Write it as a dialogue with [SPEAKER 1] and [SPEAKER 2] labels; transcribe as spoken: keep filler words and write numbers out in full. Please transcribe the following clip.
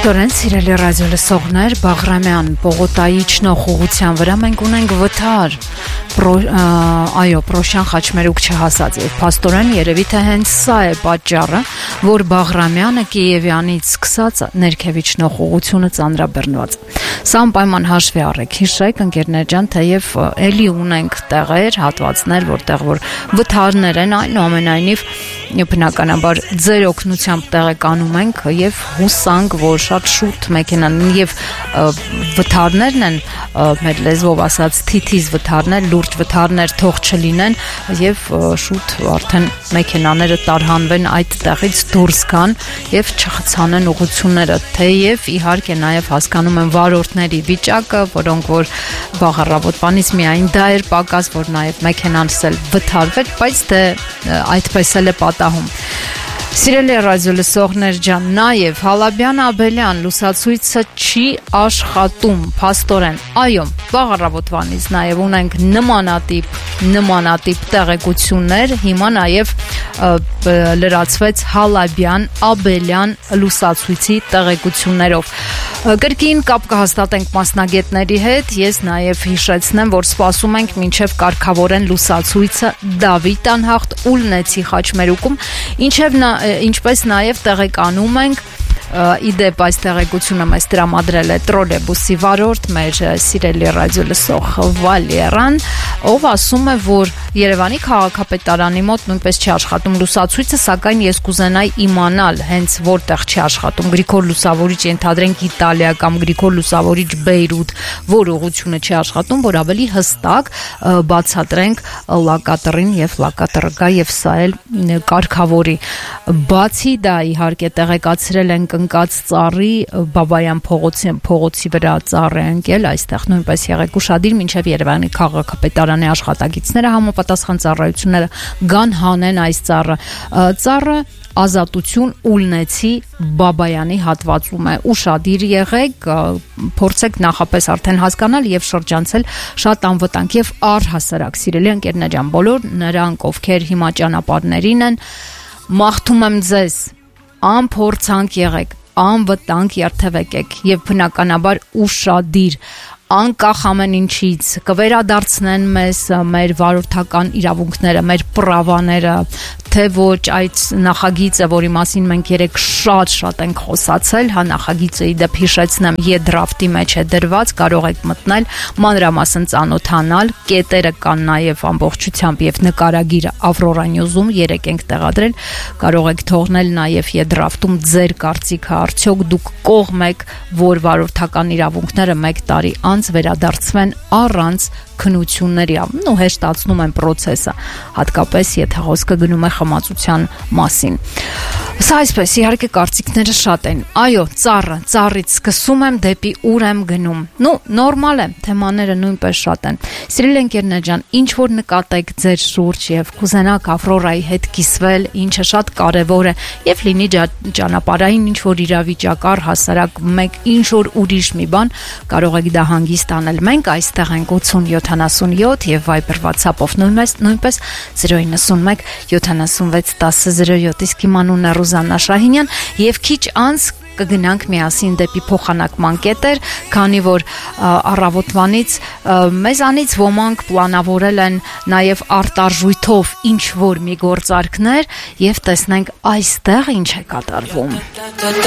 [SPEAKER 1] Փաստորեն, սիրելի ռադիո լսողներ, Բաղրամյան Պողոտայի իջնող ուղղության վրա մենք ունենք վթար, այո, Պրոշյան Խաչմերուկ չհասած, եւ փաստորեն երևի թե հենց սա է պատճառը, որ Բաղրամյանը Կիևյանից սկսած ներքև իջնող ուղղությունը ծանրաբեռնված։ Սա անպայման հաշվի առեք, հիշեք ընկերներ ջան, թեև էլի ունենք տեղեր, հատվածներ, որտեղ որ վթարներ են, այնուամենայնիվ բնականաբար ձեր օգնությամբ տեղեկանում ենք եւ հուսանք, որ շատ շուտ մեքենան եւ վթարներն են, մեր լեզվով ասած թիթիզ վթարներ, լուրջ վթարներ թող չլինեն եւ շուտ արդեն մեքենաները տարհանվեն այդ տեղից դուրս գան եւ չխցանեն ուղղությունները, թեև իհարկե նաեւ հասկանում են վարորդների վիճակը, որոնք որ վաղ առավոտվանից միայն դա էր պակաս, որ նաեւ մեքենան էլ վթարվեր, բայց դե այդպես էլ է պատահում։ Սիրելի ռադիո լսողներ ջան, նաև Հալաբյան Աբելյան լուսացույցը չի աշխատում, փաստորեն։ Այո, վաղ առավոտվանից նաև ունենք նմանատիպ նմանատիպ տեղեկություններ, հիմա նաև լրացվեց Հալաբյան Աբելյան լուսացույցի տեղեկություններով։ Կրկին կապ կհաստատենք մասնագետների հետ, ես նաև հիշեցնեմ, որ սպասում ենք մինչև կարգավորեն լուսացույցը Դավիթ Անհախտ Ուլնեցի Խաչմերուկում, ինչև նա ինչպես նաև տեղեկանում ենք իդեպ այս տեղեկությունը մեզ տրամադրել է տրոլեյբուսի վարորդ մեր սիրելի ռադիո լսող Վալերան, ով ասում է, որ Երևանի քաղաքապետարանի մոտ նույնպես չի աշխատում լուսացույցը, սակայն ես կուզենայի իմանալ հենց որտեղ չի աշխատում Գրիգոր Լուսավորիչ, ենթադրենք Իտալիա կամ Գրիգոր Լուսավորիչ Բեյրութ, որ ուղղությունը չի աշխատում, որ ավելի հստակ բացատրենք լակատռին եւ լակատռը կա եւ սա էլ կարգավորի։ Բացի դա իհարկե տեղեկացրել ենք ընկած ծառի Բաբայան փողոցի փողոցի վրա ծառ է ընկել, այստեղ նույնպես եղեք ուշադիր, մինչև Երևանի քաղաքապետարանի աշխատակիցները համապատասխան ծառայությունները գան հանեն այս ծառը։ Ծառը Ազատություն Ուլնեցի Բաբայանի հատվածում է, ուշադիր եղեք, փորձեք նախապես արդեն հասկանալ եւ շրջանցել շատ անվտանգ եւ առհասարակ սիրելի ընկերներ ջան, բոլոր նրանք, ովքեր հիմա ճանապարհներին են, մաղթում եմ ձեզ, անփորձանք եղեք, անվտանգ երթևեկեք եւ բնականաբար ուշադիր, անկախ ամեն ինչից կվերադարձնեն մեզ մեր վարորդական իրավունքները, մեր պրավաները, թե ոչ այդ նախագիծը, որի մասին մենք երեք շատ-շատ ենք խոսացել, հա նախագիծը իդեպ հիշեցնեմ Եդրաֆտի մեջ է դրված, կարող եք մտնել, մանրամասն ծանոթանալ, կետերը կան նաև ամբողջությամբ եւ նկարագիրը Ավրորա Նյուզում երեք ենք տեղադրել, կարող եք թողնել նաև Եդրաֆտում ձեր կարծիքը, արդյոք դուք կողմ եք, որ վարորդական իրավունքները մեկ տարի անց վերադարձվեն առանց քննությունների, ու հեշտացնում են process-ը, հատկապես եթե խոսքը գնում է խմացության մասին։ Սա այսպես, իհարկե կարծիքները շատ են։ Այո, ծառը, ծառից սկսում եմ դեպի ուր եմ գնում։ Նու, նորմալ է, թեմաները նույնպես շատ են։ Սիրելի ընկերներ ջան, ինչ որ նկատեք ձեր շուրջ եւ կուզենաք Ավրորայի հետ կիսվել, ինչը շատ կարեւոր է, եւ լինի ճանապարհային ինչ որ իրավիճակ, առհասարակ մեկ ինչ որ ուրիշ մի բան, կարող եք դա հանգիստ անել։ Մենք այստեղ ենք ութսուն յոթանասունյոթ եւ Viber WhatsApp-ով նույնպես նույնպես zero նինety-one seventy-six ten zero seven, իսկ իմ անունն է Ռուզաննա Շահինյան եւ քիչ անց կգնանք միասին դեպի փոխանակման կետեր, քանի որ առավոտվանից մեզանից ոմանք պլանավորել են նաև արտարժույթով ինչ որ մի գործարքներ եւ տեսնենք այստեղ ինչ է կատարվում։